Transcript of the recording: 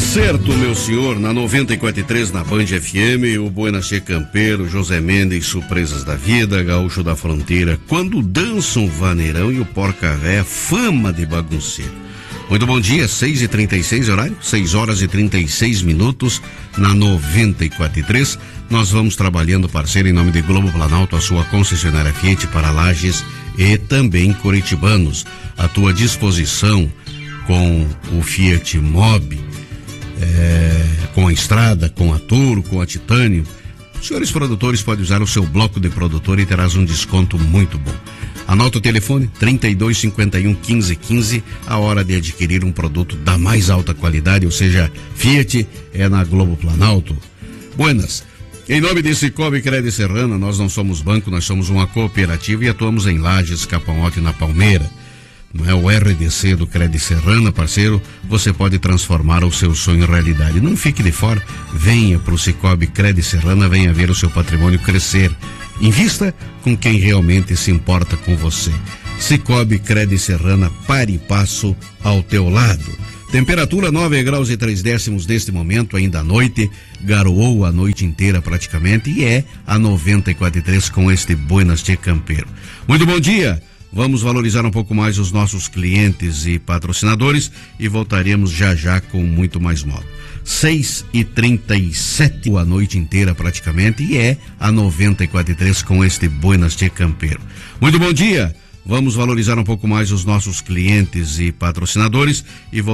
Certo, meu senhor, na 94.3 na Band FM, o Buenas Tchê Campeiro, José Mendes, Surpresas da Vida, Gaúcho da Fronteira, quando dançam o vaneirão e o porca véia, fama de bagunceiro. Muito bom dia, 6h36 horário, 6h36 na 94.3. Nós vamos trabalhando, parceiro, em nome de Globo Planalto, a sua concessionária Fiat para Lages e também curitibanos. À tua disposição com o Fiat Mobi, com a Estrada, com a Toro, com a Titânio. Senhores produtores, pode usar o seu bloco de produtor e terás um desconto muito bom. Anota o telefone 3251-1515, a hora de adquirir um produto da mais alta qualidade, ou seja, Fiat é na Globo Planalto. Buenas. Em nome de Cicobi Crédito Serrana, nós não somos banco, nós somos uma cooperativa e atuamos em Lages, Capão-Alto e na Palmeira. Não é o RDC do Crédito Serrana, parceiro, você pode transformar o seu sonho em realidade. Não fique de fora, venha para o Cicobi Crédito Serrana, venha ver o seu patrimônio crescer. Invista com quem realmente se importa com você. Cicobi Crédito Serrana, pare e passo ao teu lado. Temperatura 9 graus e 3 décimos neste momento, ainda à noite, garoou a noite inteira praticamente e é a 94.3 com este Buenas Tchê Campeiro. Muito bom dia! Vamos valorizar um pouco mais os nossos clientes e patrocinadores e voltaremos já já com muito mais moda. 6h37 a noite inteira praticamente e é a 94.3 com este Buenas Tchê Campeiro. Muito bom dia! Vamos valorizar um pouco mais os nossos clientes e patrocinadores e